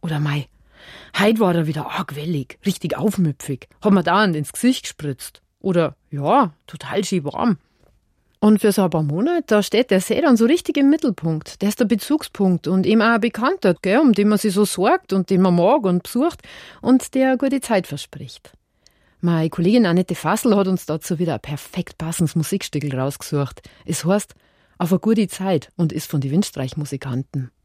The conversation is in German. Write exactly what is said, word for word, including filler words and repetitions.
Oder mei, heut war er wieder arg wellig, richtig aufmüpfig, hat mir dauernd ins Gesicht gespritzt. Oder, ja, total schön warm. Und für so ein paar Monate, da steht der See dann so richtig im Mittelpunkt. Der ist der Bezugspunkt und eben auch ein Bekannter, gell, um den man sich so sorgt und den man mag und besucht und der eine gute Zeit verspricht. Meine Kollegin Annette Fassel hat uns dazu wieder ein perfekt passendes Musikstück rausgesucht. Es heißt Auf eine gute Zeit und ist von den Windstreichmusikanten.